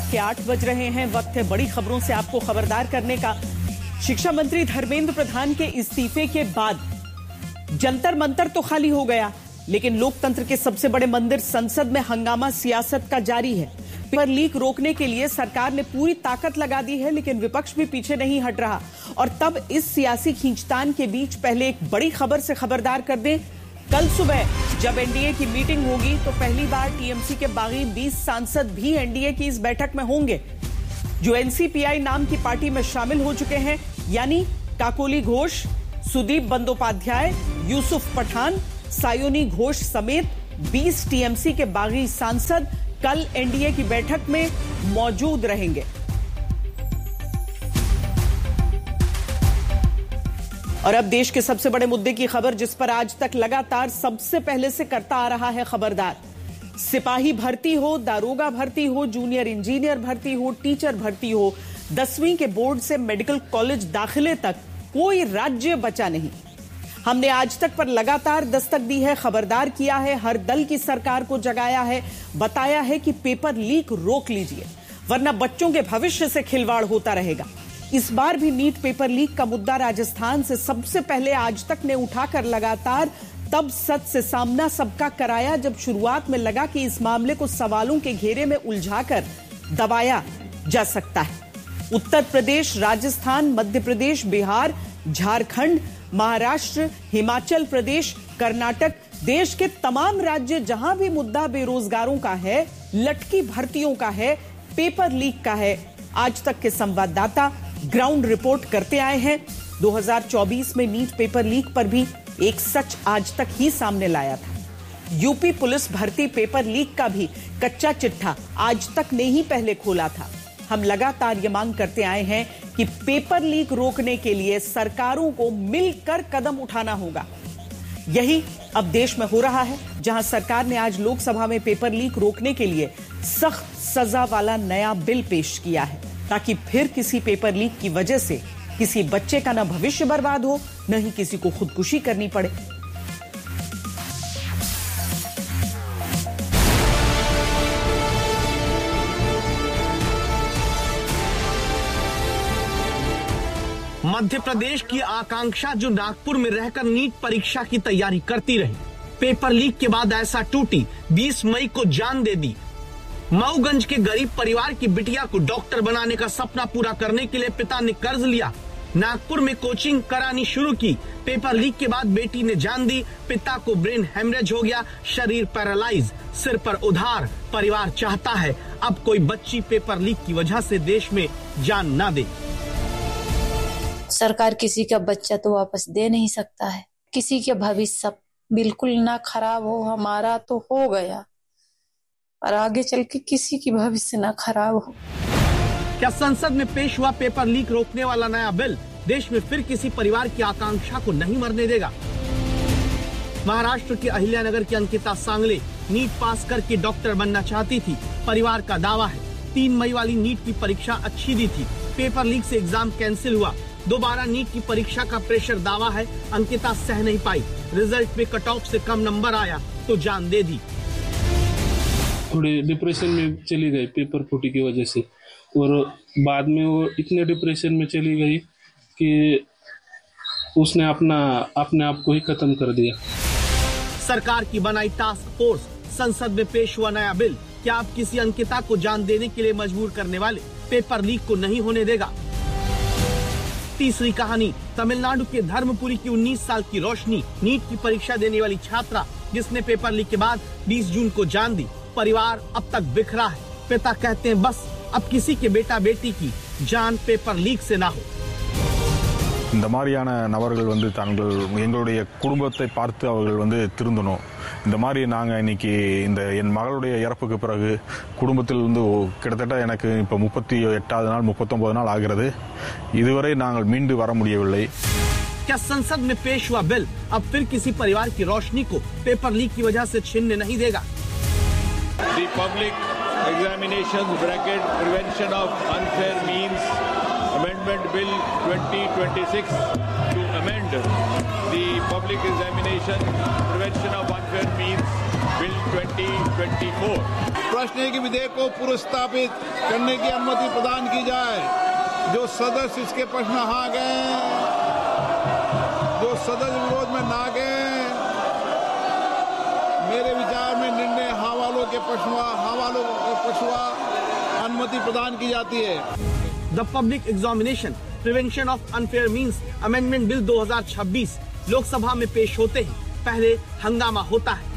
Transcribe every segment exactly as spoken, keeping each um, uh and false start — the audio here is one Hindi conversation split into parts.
रात के आठ बज रहे हैं। वक्त है बड़ी खबरों से आपको खबरदार करने का। शिक्षा मंत्री धर्मेंद्र प्रधान के इस्तीफे के बाद जंतर मंतर तो खाली हो गया, लेकिन लोकतंत्र के सबसे बड़े मंदिर संसद में हंगामा सियासत का जारी है। पेपर लीक रोकने के लिए सरकार ने पूरी ताकत लगा दी है, लेकिन विपक्ष भी पीछे नहीं हट रहा। और तब इस सियासी खींचतान के बीच पहले एक बड़ी खबर से खबरदार कर दें। कल सुबह जब एनडीए की मीटिंग होगी तो पहली बार टीएमसी के बागी बीस सांसद भी एनडीए की इस बैठक में होंगे, जो एनसीपीआई नाम की पार्टी में शामिल हो चुके हैं, यानी काकोली घोष, सुदीप बंदोपाध्याय, यूसुफ पठान, सायोनी घोष समेत बीस टीएमसी के बागी सांसद कल एनडीए की बैठक में मौजूद रहेंगे। और अब देश के सबसे बड़े मुद्दे की खबर, जिस पर आज तक लगातार सबसे पहले से करता आ रहा है खबरदार। सिपाही भर्ती हो, दारोगा भर्ती हो, जूनियर इंजीनियर भर्ती हो, टीचर भर्ती हो, दसवीं के बोर्ड से मेडिकल कॉलेज दाखिले तक कोई राज्य बचा नहीं। हमने आज तक पर लगातार दस्तक दी है, खबरदार किया है, हर दल की सरकार को जगाया है, बताया है कि पेपर लीक रोक लीजिए, वरना बच्चों के भविष्य से खिलवाड़ होता रहेगा। इस बार भी नीट पेपर लीक का मुद्दा राजस्थान से सबसे पहले आज तक ने उठाकर लगातार तब सच से सामना सबका कराया, जब शुरुआत में लगा कि इस मामले को सवालों के घेरे में उलझाकर दबाया जा सकता है। उत्तर प्रदेश, राजस्थान, मध्य प्रदेश, बिहार, झारखंड, महाराष्ट्र, हिमाचल प्रदेश, कर्नाटक, देश के तमाम राज्य जहां भी मुद्दा बेरोजगारों का है, लटकी भर्तियों का है, पेपर लीक का है, आज तक के संवाददाता ग्राउंड रिपोर्ट करते आए हैं। दो हज़ार चौबीस में नीट पेपर लीक पर भी एक सच आज तक ही सामने लाया था। यूपी पुलिस भर्ती पेपर लीक का भी कच्चा चिट्ठा आज तक ने ही पहले खोला था। हम लगातार ये मांग करते आए हैं कि पेपर लीक रोकने के लिए सरकारों को मिलकर कदम उठाना होगा। यही अब देश में हो रहा है, जहां सरकार ने आज लोकसभा में पेपर लीक रोकने के लिए सख्त सजा वाला नया बिल पेश किया है, ताकि फिर किसी पेपर लीक की वजह से किसी बच्चे का न भविष्य बर्बाद हो, न ही किसी को खुदकुशी करनी पड़े। मध्य प्रदेश की आकांक्षा जो नागपुर में रहकर नीट परीक्षा की तैयारी करती रही, पेपर लीक के बाद ऐसा टूटी, बीस मई को जान दे दी। मऊगंज के गरीब परिवार की बिटिया को डॉक्टर बनाने का सपना पूरा करने के लिए पिता ने कर्ज लिया, नागपुर में कोचिंग करानी शुरू की। पेपर लीक के बाद बेटी ने जान दी, पिता को ब्रेन हेमरेज हो गया, शरीर पैरालाइज, सिर पर उधार। परिवार चाहता है अब कोई बच्ची पेपर लीक की वजह से देश में जान ना दे। सरकार किसी का बच्चा तो वापस दे नहीं सकता है, किसी के भविष्य बिल्कुल ना खराब हो, हमारा तो हो गया, और आगे चल के किसी की भविष्य ना खराब हो। क्या संसद में पेश हुआ पेपर लीक रोकने वाला नया बिल देश में फिर किसी परिवार की आकांक्षा को नहीं मरने देगा? महाराष्ट्र के अहिल्यानगर की अंकिता सांगले नीट पास करके डॉक्टर बनना चाहती थी। परिवार का दावा है तीन मई वाली नीट की परीक्षा अच्छी दी थी, पेपर लीक से एग्जाम कैंसिल हुआ। दोबारा नीट की परीक्षा का प्रेशर दावा है, अंकिता सह नहीं पाई, रिजल्ट में कट ऑफ से कम नंबर आया तो जान दे दी। थोड़ी डिप्रेशन में चली गई पेपर फूटी की वजह से, और बाद में वो इतने डिप्रेशन में चली गई कि उसने अपना अपने आप को ही खत्म कर दिया। सरकार की बनाई टास्क फोर्स, संसद में पेश हुआ नया बिल क्या अब किसी अंकिता को जान देने के लिए मजबूर करने वाले पेपर लीक को नहीं होने देगा? तीसरी कहानी, तमिलनाडु के धर्मपुरी की उन्नीस साल की रोशनी, नीट की परीक्षा देने वाली छात्रा, जिसने पेपर लीक के बाद बीस जून को जान दी। परिवार अब तक बिखरा है, पिता कहते हैं बस अब किसी के बेटा बेटी की जान पेपर लीक से ना हो। இந்த மாதிரியான நபர்கள் வந்து தாங்கள் எங்களுடைய குடும்பத்தை பார்த்து அவர்கள் வந்து திருந்தணும். இந்த மாதிரி நாங்கள் இன்னைக்கு இந்த என் மகளுடைய இறப்புக்கு பிறகு குடும்பத்தில் வந்து கிட்டத்தட்ட எனக்கு இப்போ முப்பத்தி எட்டாவது நாள் முப்பத்தொன்பது நாள் ஆகிறது, இதுவரை நாங்கள் மீண்டு வர முடியவில்லை। क्या संसद में पेश हुआ बिल अब फिर किसी परिवार की रोशनी को पेपर लीक की वजह से छीनने नहीं देगा? The public examinations bracket prevention of unfair means amendment bill twenty twenty-six to amend the public examination prevention of unfair means Bill twenty twenty-four. प्रश्न है कि विधेयक को पुनर्स्थापित करने की अनुमति प्रदान की जाए। जो सदस्य इसके पक्ष में हाँ गए, जो सदस्य विरोध में ना गए, मेरे विचार में निर्णय हाँ वालों के पक्ष में हाँ वालों के पक्ष में अनुमति प्रदान की जाती है। The public examination prevention of unfair means amendment bill दो हज़ार छब्बीस लोकसभा में पेश होते ही पहले हंगामा होता है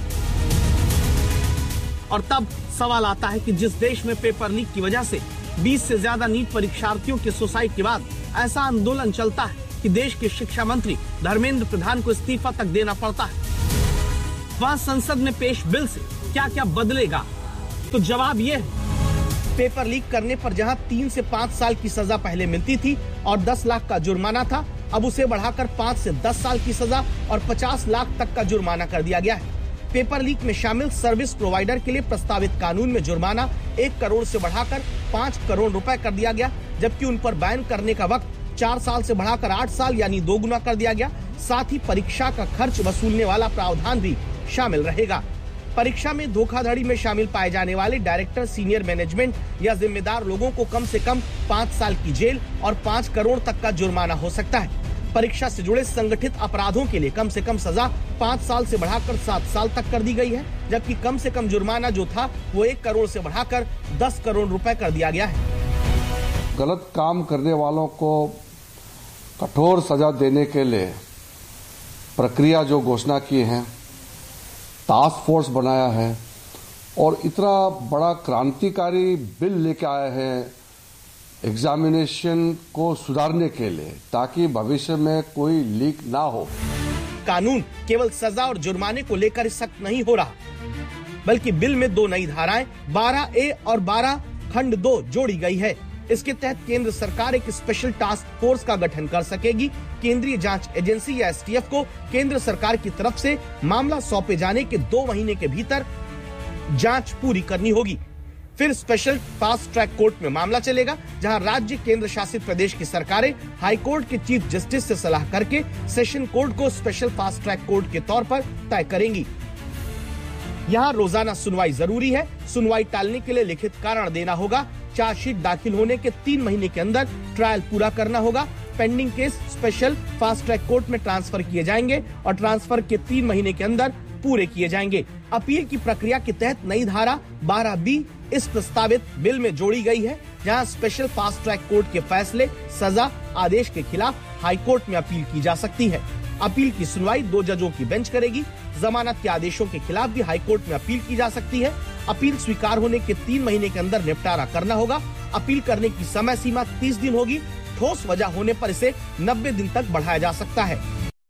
और तब सवाल आता है कि जिस देश में पेपर लीक की वजह से बीस से ज्यादा नीट परीक्षार्थियों के सुसाइड के बाद ऐसा आंदोलन चलता है कि देश के शिक्षा मंत्री धर्मेंद्र प्रधान को इस्तीफा तक देना पड़ता है, वहाँ संसद में पेश बिल से क्या क्या बदलेगा? तो जवाब ये है, पेपर लीक करने पर जहां तीन से पाँच साल की सजा पहले मिलती थी और दस लाख का जुर्माना था, अब उसे बढ़ाकर पाँच से दस साल की सजा और पचास लाख तक का जुर्माना कर दिया गया है। पेपर लीक में शामिल सर्विस प्रोवाइडर के लिए प्रस्तावित कानून में जुर्माना एक करोड़ से बढ़ाकर पाँच करोड़ रुपए कर दिया गया, जबकि उन पर बैन करने का वक्त चार साल से बढ़ाकर आठ साल यानी दो गुना कर दिया गया। साथ ही परीक्षा का खर्च वसूलने वाला प्रावधान भी शामिल रहेगा। परीक्षा में धोखाधड़ी में शामिल पाए जाने वाले डायरेक्टर, सीनियर मैनेजमेंट या जिम्मेदार लोगों को कम से कम पाँच साल की जेल और पाँच करोड़ तक का जुर्माना हो सकता है। परीक्षा से जुड़े संगठित अपराधों के लिए कम से कम सजा पाँच साल से बढ़ाकर सात साल तक कर दी गई है, जबकि कम से कम जुर्माना जो था वो एक करोड़ से बढ़ाकर दस करोड़ रुपए कर दिया गया है। गलत काम करने वालों को कठोर सजा देने के लिए प्रक्रिया जो घोषणा की है, टास्क फोर्स बनाया है और इतना बड़ा क्रांतिकारी बिल लेके आए हैं एग्जामिनेशन को सुधारने के लिए, ताकि भविष्य में कोई लीक ना हो। कानून केवल सजा और जुर्माने को लेकर सख्त नहीं हो रहा, बल्कि बिल में दो नई धाराएं बारह ए और बारह खंड दो जोड़ी गई है। इसके तहत केंद्र सरकार एक स्पेशल टास्क फोर्स का गठन कर सकेगी। केंद्रीय जांच एजेंसी या एस टी एफ को केंद्र सरकार की तरफ से मामला सौंपे जाने के दो महीने के भीतर जांच पूरी करनी होगी। फिर स्पेशल फास्ट ट्रैक कोर्ट में मामला चलेगा, जहां राज्य केंद्र शासित प्रदेश की सरकारें हाई कोर्ट के चीफ जस्टिस से सलाह करके सेशन कोर्ट को स्पेशल फास्ट ट्रैक कोर्ट के तौर पर तय करेंगी। यहाँ रोजाना सुनवाई जरूरी है। सुनवाई टालने के लिए लिखित कारण देना होगा। चार्जशीट दाखिल होने के तीन महीने के अंदर ट्रायल पूरा करना होगा। Pending case special fast track court में ट्रांसफर किए जाएंगे और ट्रांसफर के तीन महीने के अंदर पूरे किए जाएंगे। अपील की प्रक्रिया के तहत नई धारा बारह बी इस प्रस्तावित बिल में जोड़ी गई है, जहां स्पेशल फास्ट ट्रैक कोर्ट के फैसले, सजा, आदेश के खिलाफ हाई कोर्ट में अपील की जा सकती है। अपील की सुनवाई दो जजों की बेंच करेगी। जमानत के आदेशों के खिलाफ भी हाई कोर्ट में अपील की जा सकती है। अपील स्वीकार होने के तीन महीने के अंदर निपटारा करना होगा। अपील करने की समय सीमा तीस दिन होगी। ठोस वजह होने पर इसे नब्बे दिन तक बढ़ाया जा सकता है।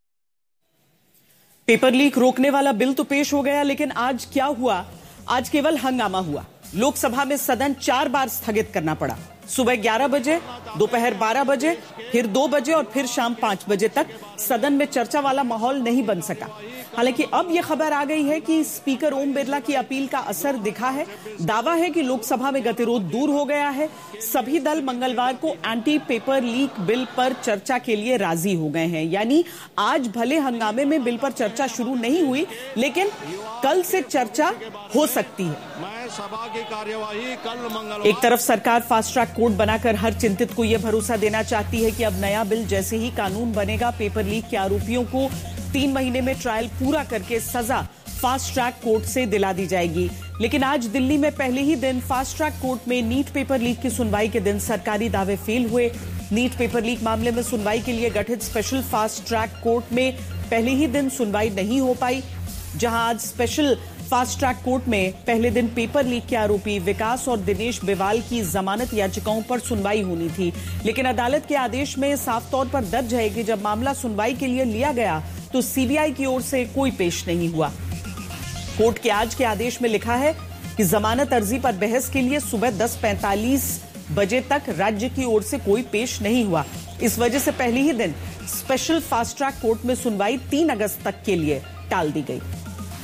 पेपर लीक रोकने वाला बिल तो पेश हो गया, लेकिन आज क्या हुआ? आज केवल हंगामा हुआ। लोकसभा में सदन चार बार स्थगित करना पड़ा। सुबह ग्यारह बजे, दोपहर बारह बजे, फिर दो बजे और फिर शाम पांच बजे तक सदन में चर्चा वाला माहौल नहीं बन सका। हालांकि अब यह खबर आ गई है कि स्पीकर ओम बिरला की अपील का असर दिखा है। दावा है कि लोकसभा में गतिरोध दूर हो गया है। सभी दल मंगलवार को एंटी पेपर लीक बिल पर चर्चा के लिए राजी हो गए हैं। यानी आज भले हंगामे में बिल पर चर्चा शुरू नहीं हुई, लेकिन कल से चर्चा हो सकती है। सभा की कार्यवाही कल मंगलवार। एक तरफ सरकार फास्ट ट्रैक कोर्ट बनाकर हर चिंतित को यह भरोसा देना चाहती है कि अब नया बिल जैसे ही कानून बनेगा, पेपर लीक के आरोपियों को तीन महीने में ट्रायल पूरा करके सजा फास्ट ट्रैक कोर्ट से दिला दी जाएगी। लेकिन आज दिल्ली में पहले ही दिन फास्ट ट्रैक कोर्ट में नीट पेपर लीक की सुनवाई के दिन सरकारी दावे फेल हुए। नीट पेपर लीक मामले में सुनवाई के लिए गठित स्पेशल फास्ट ट्रैक कोर्ट में पहले ही दिन सुनवाई नहीं हो पाई। जहां आज स्पेशल फास्ट ट्रैक कोर्ट में पहले दिन पेपर लीक के आरोपी विकास और दिनेश बिवाल की जमानत याचिकाओं पर सुनवाई होनी थी, लेकिन अदालत के आदेश में साफ तौर पर दर्ज है कि जब मामला सुनवाई के लिए लिया गया तो सीबीआई की ओर से कोई पेश नहीं हुआ। कोर्ट के आज के आदेश में लिखा है कि जमानत अर्जी पर बहस के लिए सुबह दस पैंतालीस बजे तक राज्य की ओर से कोई पेश नहीं हुआ। इस वजह से पहले ही दिन स्पेशल फास्ट ट्रैक कोर्ट में सुनवाई तीन अगस्त तक के लिए टाल दी गई।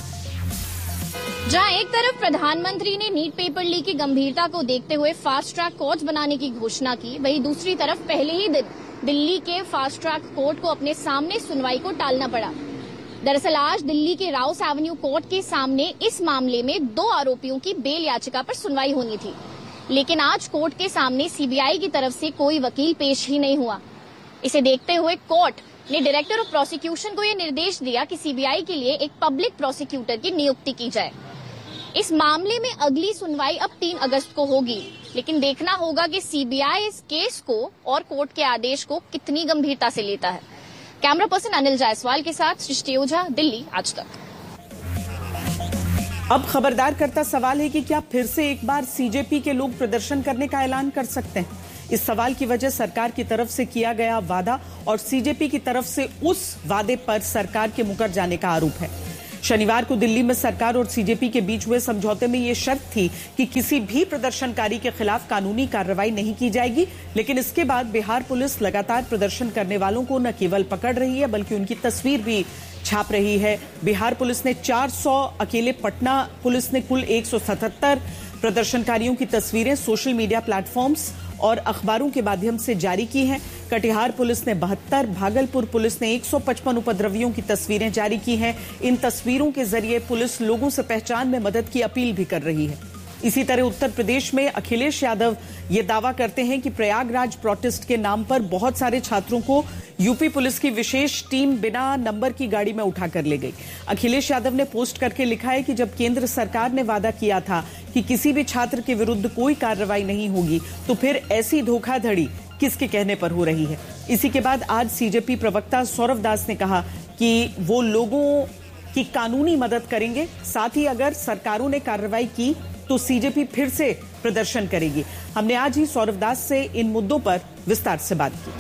जहां एक तरफ प्रधानमंत्री ने नीट पेपर लीक की गंभीरता को देखते हुए फास्ट ट्रैक कोर्ट बनाने की घोषणा की, वहीं दूसरी तरफ पहले ही दिन दिल्ली के फास्ट ट्रैक कोर्ट को अपने सामने सुनवाई को टालना पड़ा। दरअसल आज दिल्ली के राउस एवेन्यू कोर्ट के सामने इस मामले में दो आरोपियों की बेल याचिका पर सुनवाई होनी थी, लेकिन आज कोर्ट के सामने सीबीआई की तरफ से कोई वकील पेश ही नहीं हुआ। इसे देखते हुए कोर्ट ने डायरेक्टर ऑफ प्रोसिक्यूशन को यह निर्देश दिया कि सीबीआई के लिए एक पब्लिक प्रोसिक्यूटर की नियुक्ति की जाए। इस मामले में अगली सुनवाई अब तीन अगस्त को होगी, लेकिन देखना होगा कि सीबीआई इस केस को और कोर्ट के आदेश को कितनी गंभीरता से लेता है। कैमरा पर्सन अनिल जायसवाल के साथ सृष्टि ओझा, दिल्ली, आज तक। अब खबरदार करता सवाल है कि क्या फिर से एक बार सीजेपी के लोग प्रदर्शन करने का ऐलान कर सकते हैं? इस सवाल की वजह सरकार की तरफ से किया गया वादा और सीजेपी की तरफ से उस वादे पर सरकार के मुकर जाने का आरोप है। शनिवार को दिल्ली में सरकार और सीजेपी के बीच हुए समझौते में यह शर्त थी कि किसी भी प्रदर्शनकारी के खिलाफ कानूनी कार्रवाई नहीं की जाएगी, लेकिन इसके बाद बिहार पुलिस लगातार प्रदर्शन करने वालों को न केवल पकड़ रही है बल्कि उनकी तस्वीर भी छाप रही है। बिहार पुलिस ने चार सौ, अकेले पटना पुलिस ने कुल एक सौ सतहत्तर प्रदर्शनकारियों की तस्वीरें सोशल मीडिया प्लेटफॉर्म्स और अखबारों के माध्यम से जारी की हैं। कटिहार पुलिस ने बहत्तर, भागलपुर पुलिस ने एक सौ पचपन उपद्रवियों की तस्वीरें जारी की हैं। इन तस्वीरों के जरिए पुलिस लोगों से पहचान में मदद की अपील भी कर रही है। इसी तरह उत्तर प्रदेश में अखिलेश यादव ये दावा करते हैं कि प्रयागराज प्रोटेस्ट के नाम पर बहुत सारे छात्रों को यूपी पुलिस की विशेष टीम बिना नंबर की गाड़ी में उठाकर ले गई। अखिलेश यादव ने पोस्ट करके लिखा है कि जब केंद्र सरकार ने वादा किया था कि किसी भी छात्र के विरुद्ध कोई कार्रवाई नहीं होगी, तो फिर ऐसी धोखाधड़ी किसके कहने पर हो रही है। इसी के बाद आज सीजेपी प्रवक्ता सौरभ दास ने कहा कि वो लोगों की कानूनी मदद करेंगे, साथ ही अगर सरकारों ने कार्रवाई की तो सीजेपी फिर से प्रदर्शन करेगी। हमने आज ही सौरभ दास से इन मुद्दों पर विस्तार से बात की।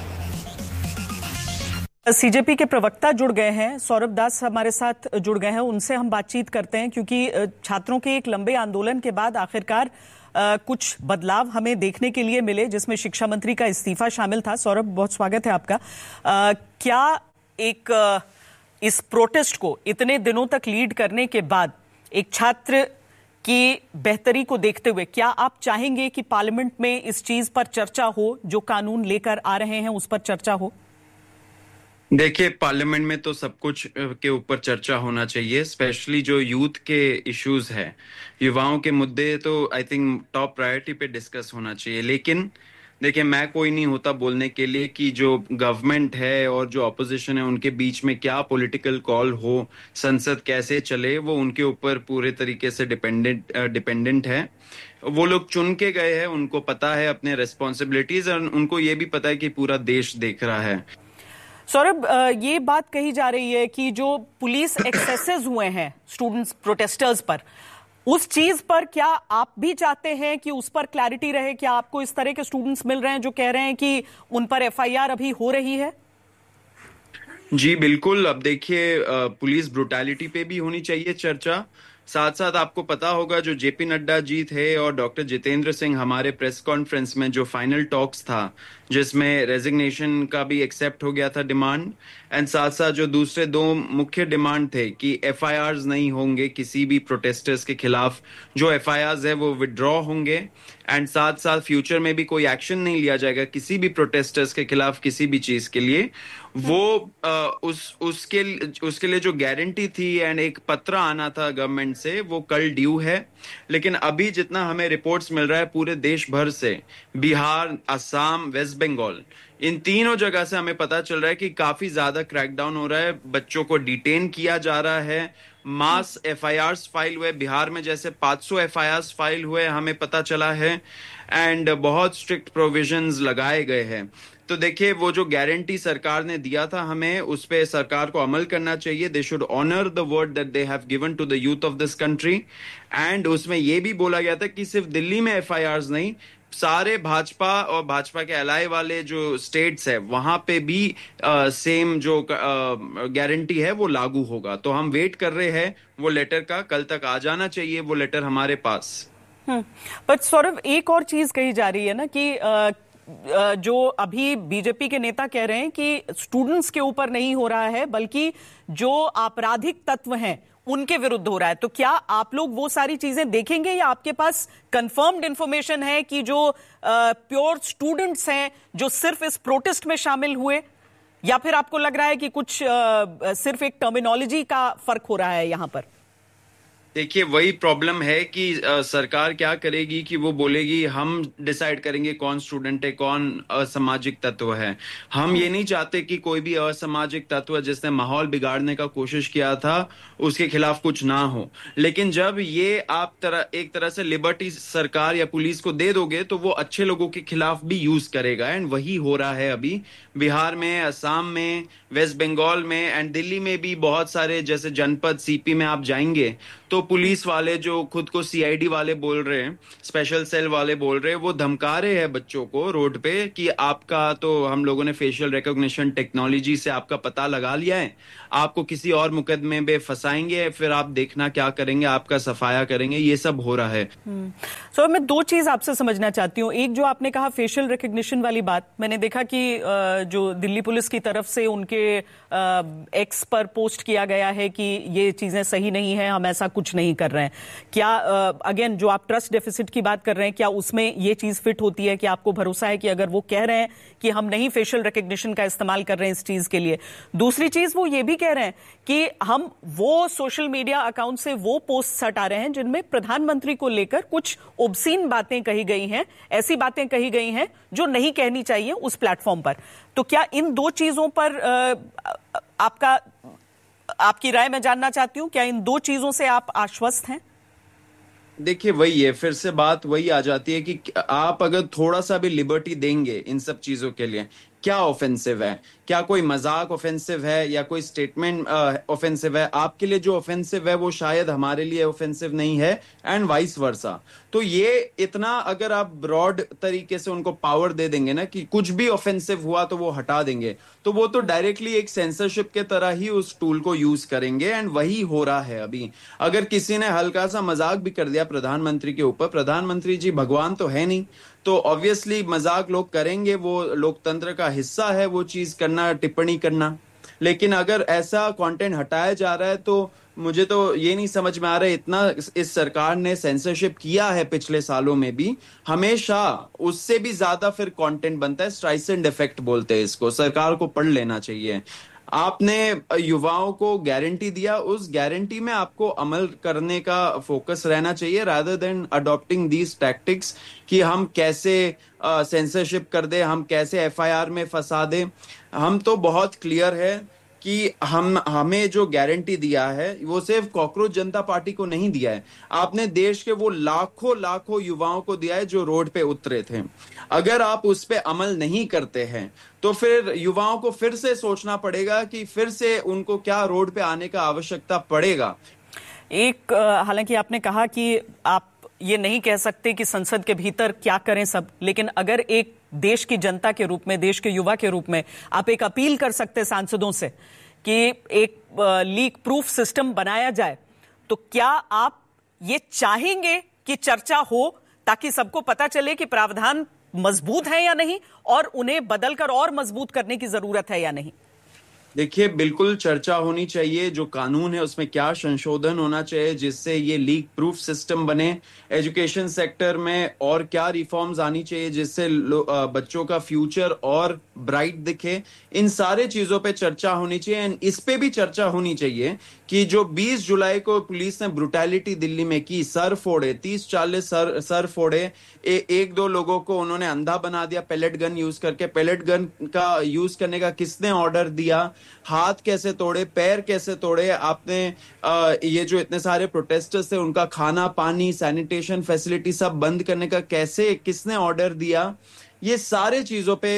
सीजेपी के प्रवक्ता जुड़ गए हैं, सौरभ दास हमारे साथ जुड़ गए हैं, उनसे हम बातचीत करते हैं क्योंकि छात्रों के एक लंबे आंदोलन के बाद आखिरकार आ, कुछ बदलाव हमें देखने के लिए मिले, जिसमें शिक्षा मंत्री का इस्तीफा शामिल था। सौरभ, बहुत स्वागत है आपका। आ, क्या एक आ, इस प्रोटेस्ट को इतने दिनों तक लीड करने के बाद एक छात्र की बेहतरी को देखते हुए क्या आप चाहेंगे कि पार्लियामेंट में इस चीज पर चर्चा हो, जो कानून लेकर आ रहे हैं उस पर चर्चा हो? देखिए, पार्लियामेंट में तो सब कुछ के ऊपर चर्चा होना चाहिए, स्पेशली जो यूथ के इश्यूज है, युवाओं के मुद्दे तो आई थिंक टॉप प्रायोरिटी पे डिस्कस होना चाहिए। लेकिन देखिए, मैं कोई नहीं होता बोलने के लिए कि जो गवर्नमेंट है और जो ऑपोजिशन है उनके बीच में क्या पॉलिटिकल कॉल हो, संसद कैसे चले, वो उनके ऊपर पूरे तरीके से डिपेंडेंट डिपेंडेंट है। वो लोग चुन के गए हैं, उनको पता है अपने रिस्पॉन्सिबिलिटीज और उनको ये भी पता है कि पूरा देश देख रहा है। सौरभ, ये बात कही जा रही है कि जो पुलिस एक्सेसेस हुए हैं स्टूडेंट्स प्रोटेस्टर्स पर, उस चीज पर क्या आप भी चाहते हैं कि उस पर क्लैरिटी रहे? क्या आपको इस तरह के स्टूडेंट्स मिल रहे हैं जो कह रहे हैं कि उन पर एफआईआर अभी हो रही है? जी बिल्कुल। अब देखिए, पुलिस ब्रुटैलिटी पे भी होनी चाहिए चर्चा। साथ साथ आपको पता होगा जो जेपी नड्डा जी थे और डॉक्टर जितेंद्र सिंह, हमारे प्रेस कॉन्फ्रेंस में जो फाइनल टॉक्स था जिसमें रेजिग्नेशन का भी एक्सेप्ट हो गया था डिमांड, एंड साथ साथ जो दूसरे दो मुख्य डिमांड थे कि एफआईआर्स नहीं होंगे किसी भी प्रोटेस्टर्स के खिलाफ, जो एफआईआर्स है वो विड्रॉ होंगे, एंड साथ साथ फ्यूचर में भी कोई एक्शन नहीं लिया जाएगा किसी भी प्रोटेस्टर्स के खिलाफ किसी भी चीज के लिए। वो आ, उस उसके उसके लिए जो गारंटी थी एंड एक पत्र आना था गवर्नमेंट से, वो कल ड्यू है। लेकिन अभी जितना हमें रिपोर्ट्स मिल रहा है पूरे देश भर से, बिहार, असम, वेस्ट बंगाल, इन तीनों जगह से हमें पता चल रहा है कि काफी ज्यादा क्रैकडाउन हो रहा है, बच्चों को डिटेन किया जा रहा है, मास एफआईआर्स फाइल हुए, बिहार में जैसे पाँच सौ एफआईआर्स फाइल हुए हमें पता चला है, एंड बहुत स्ट्रिक्ट प्रोविजंस लगाए गए हैं। तो देखिए, वो जो गारंटी सरकार ने दिया था हमें, उस पे सरकार को अमल करना चाहिए। They should honour the word that they have given to the youth of this country. And उसमें ये भी बोला गया था कि सिर्फ दिल्ली में एफआईआर्स नहीं, सारे भाजपा और भाजपा के अलाय वाले जो स्टेट्स है वहां पे भी आ, सेम जो गारंटी है वो लागू होगा। तो हम वेट कर रहे हैं वो लेटर का, कल तक आ जाना चाहिए वो लेटर हमारे पास। पर सौरभ, एक और चीज कही जा रही है ना कि आ, जो अभी बीजेपी के नेता कह रहे हैं कि स्टूडेंट्स के ऊपर नहीं हो रहा है बल्कि जो आपराधिक तत्व हैं उनके विरुद्ध हो रहा है। तो क्या आप लोग वो सारी चीजें देखेंगे या आपके पास कंफर्म्ड इंफॉर्मेशन है कि जो प्योर स्टूडेंट्स हैं जो सिर्फ इस प्रोटेस्ट में शामिल हुए, या फिर आपको लग रहा है कि कुछ आ, सिर्फ एक टर्मिनोलॉजी का फर्क हो रहा है यहां पर? देखिए, वही प्रॉब्लम है कि आ, सरकार क्या करेगी कि वो बोलेगी हम डिसाइड करेंगे कौन स्टूडेंट है, कौन असामाजिक तत्व है। हम ये नहीं चाहते कि कोई भी असामाजिक तत्व जिसने माहौल बिगाड़ने का कोशिश किया था उसके खिलाफ कुछ ना हो। लेकिन जब ये आप तरह एक तरह से लिबर्टी सरकार या पुलिस को दे दोगे तो वो अच्छे लोगों के खिलाफ भी यूज करेगा। एंड वही हो रहा है अभी बिहार में, असम में, वेस्ट बंगाल में एंड दिल्ली में भी। बहुत सारे जैसे जनपद सीपी में आप जाएंगे तो पुलिस वाले जो खुद को सीआईडी वाले बोल रहे हैं, स्पेशल सेल वाले बोल रहे हैं, वो धमका रहे हैं बच्चों को रोड पे कि आपका तो हम लोगों ने फेशियल रिकॉग्निशन टेक्नोलॉजी से आपका पता लगा लिया है, आपको किसी और मुकदमे में फंसाएंगे, फिर आप देखना क्या करेंगे, आपका सफाया करेंगे। ये सब हो रहा है। सो so, मैं दो चीज आपसे समझना चाहती हूँ। एक, जो आपने कहा फेशियल रिकॉग्निशन वाली बात, मैंने देखा कि जो दिल्ली पुलिस की तरफ से उनके एक्स पर पोस्ट किया गया है कि ये चीजें सही नहीं है, हम ऐसा कुछ नहीं कर रहे हैं। क्या अगेन जो आप ट्रस्ट डेफिसिट की बात कर रहे हैं, क्या उसमें ये चीज फिट होती है कि आपको भरोसा है कि अगर वो कह रहे हैं कि हम नहीं फेशियल रिकॉग्निशन का इस्तेमाल कर रहे हैं इस चीज के लिए? दूसरी चीज, वो ये भी कह रहे हैं कि हम वो सोशल मीडिया अकाउंट से वो पोस्ट हटा रहे हैं जिनमें प्रधानमंत्री को लेकर कुछ ओब्सीन बातें कही गई हैं, ऐसी बातें कही गई हैं जो नहीं कहनी चाहिए उस प्लेटफॉर्म पर। तो क्या इन दो चीजों पर आपका आपकी राय मैं जानना चाहती हूं, क्या इन दो चीजों से आप आश्वस्त हैं? देखिए, वही है, फिर से बात वही आ जाती है कि आप अगर थोड़ा सा भी लिबर्टी देंगे इन सब चीजों के लिए, क्या ऑफेंसिव है? क्या कोई मजाक ऑफेंसिव है या कोई स्टेटमेंट ऑफेंसिव है? आपके लिए जो ऑफेंसिव है वो शायद हमारे लिए ऑफेंसिव नहीं है, एंड वाइस वर्सा। तो ये इतना अगर आप ब्रॉड तरीके से उनको पावर दे देंगे ना कि कुछ भी ऑफेंसिव हुआ तो वो हटा देंगे, तो वो तो डायरेक्टली एक सेंसरशिप के तरह ही उस टूल को यूज करेंगे। एंड वही हो रहा है अभी। अगर किसी ने हल्का सा मजाक भी कर दिया प्रधानमंत्री के ऊपर, प्रधानमंत्री जी भगवान तो है नहीं, तो ऑब्वियसली मजाक लोग करेंगे, वो लोकतंत्र का हिस्सा है वो चीज करना, टिप्पणी करना। लेकिन अगर ऐसा कंटेंट हटाया जा रहा है तो मुझे तो ये नहीं समझ में आ रहा है, इतना इस सरकार ने सेंसरशिप किया है पिछले सालों में भी, हमेशा उससे भी ज्यादा फिर कंटेंट बनता है। स्ट्राइसेंड इफेक्ट बोलते हैं इसको, सरकार को पढ़ लेना चाहिए। आपने युवाओं को गारंटी दिया, उस गारंटी में आपको अमल करने का फोकस रहना चाहिए, rather than adopting these tactics कि हम कैसे सेंसरशिप कर दे, हम कैसे एफआईआर में फंसा दे। हम तो बहुत क्लियर है कि हम हमें जो गारंटी दिया है वो सिर्फ कॉकरोच जनता पार्टी को नहीं दिया है, आपने देश के वो लाखों लाखों युवाओं को दिया है जो रोड पे उतरे थे। अगर आप उस पे अमल नहीं करते हैं तो फिर युवाओं को फिर से सोचना पड़ेगा कि फिर से उनको क्या रोड पे आने का आवश्यकता पड़ेगा। एक, हालांकि आपने कहा कि आप ये नहीं कह सकते कि संसद के भीतर क्या करें सब, लेकिन अगर एक देश की जनता के रूप में, देश के युवा के रूप में आप एक अपील कर सकते सांसदों से कि एक लीक प्रूफ सिस्टम बनाया जाए, तो क्या आप ये चाहेंगे कि चर्चा हो ताकि सबको पता चले कि प्रावधान मजबूत है या नहीं और उन्हें बदलकर और मजबूत करने की जरूरत है या नहीं? देखिए, बिल्कुल चर्चा होनी चाहिए, जो कानून है उसमें क्या संशोधन होना चाहिए जिससे ये लीक प्रूफ सिस्टम बने। एजुकेशन सेक्टर में और क्या रिफॉर्म्स आनी चाहिए जिससे बच्चों का फ्यूचर और ब्राइट दिखे। इन सारे चीजों पे चर्चा होनी चाहिए। एंड इस पे भी चर्चा होनी चाहिए कि जो बीस जुलाई को पुलिस ने ब्रुटैलिटी दिल्ली में की, सर फोड़े, तीस चालीस सर सर फोड़े, ए, एक दो लोगों को उन्होंने अंधा बना दिया पेलेट गन यूज करके। पेलेट गन का यूज करने का किसने ऑर्डर दिया? हाथ कैसे तोड़े, पैर कैसे तोड़े आपने? आ, ये जो इतने सारे प्रोटेस्टर्स थे उनका खाना पानी, सैनिटेशन फैसिलिटी सब बंद करने का कैसे, किसने ऑर्डर दिया? ये सारे चीजों पे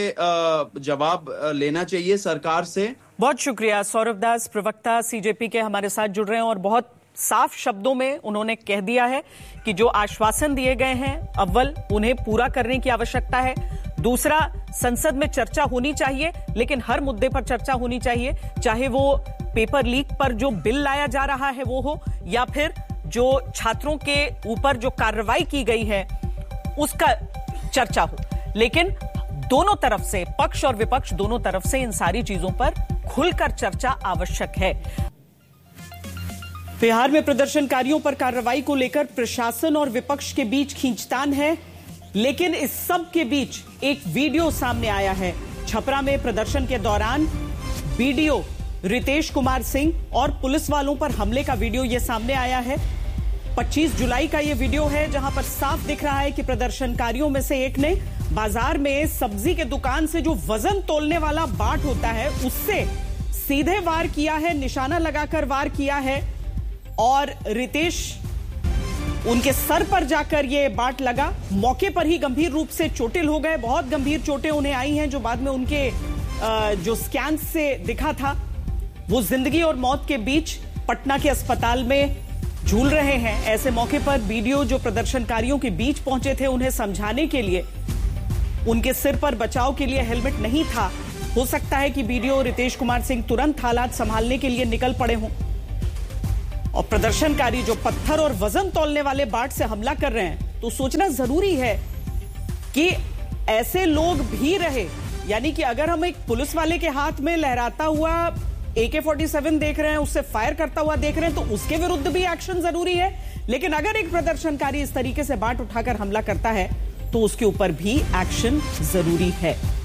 जवाब लेना चाहिए सरकार से। बहुत शुक्रिया। सौरभ दास, प्रवक्ता सीजेपी के, हमारे साथ जुड़ रहे हैं और बहुत साफ शब्दों में उन्होंने कह दिया है कि जो आश्वासन दिए गए हैं, अव्वल उन्हें पूरा करने की आवश्यकता है, दूसरा संसद में चर्चा होनी चाहिए, लेकिन हर मुद्दे पर चर्चा होनी चाहिए, चाहे वो पेपर लीक पर जो बिल लाया जा रहा है वो हो या फिर जो छात्रों के ऊपर जो कार्रवाई की गई है उसका चर्चा हो। लेकिन दोनों तरफ से, पक्ष और विपक्ष दोनों तरफ से इन सारी चीजों पर खुलकर चर्चा आवश्यक है। बिहार में प्रदर्शनकारियों पर कार्रवाई को लेकर प्रशासन और विपक्ष के बीच खींचतान है, लेकिन इस सब के बीच एक वीडियो सामने आया है। छपरा में प्रदर्शन के दौरान बीडीओ रितेश कुमार सिंह और पुलिस वालों पर हमले का वीडियो यह सामने आया है। पच्चीस जुलाई का यह वीडियो है जहां पर साफ दिख रहा है कि प्रदर्शनकारियों में से एक ने बाजार में सब्जी के दुकान से जो वजन तोलने वाला बाट होता है उससे सीधे वार किया है, निशाना लगाकर वार किया है और रितेश उनके सर पर जाकर यह बाट लगा। मौके पर ही गंभीर रूप से चोटिल हो गए। बहुत गंभीर चोटें उन्हें आई हैं जो बाद में उनके जो स्कैन से दिखा था। वो जिंदगी और मौत के बीच पटना के अस्पताल में झूल रहे हैं। ऐसे मौके पर बीडीओ जो प्रदर्शनकारियों के बीच पहुंचे थे उन्हें समझाने के लिए, उनके सिर पर बचाव के लिए हेलमेट नहीं था। हो सकता है कि बीडीओ रितेश कुमार सिंह तुरंत हालात संभालने के लिए निकल पड़े हों और प्रदर्शनकारी जो पत्थर और वजन तौलने वाले बाट से हमला कर रहे हैं, तो सोचना जरूरी है कि ऐसे लोग भी रहे। यानी कि अगर हम एक पुलिस वाले के हाथ में लहराता हुआ ए के फोर्टी सेवन देख रहे हैं, उससे फायर करता हुआ देख रहे हैं, तो उसके विरुद्ध भी एक्शन जरूरी है। लेकिन अगर एक प्रदर्शनकारी इस तरीके से बाट उठाकर हमला करता है तो उसके ऊपर भी एक्शन जरूरी है।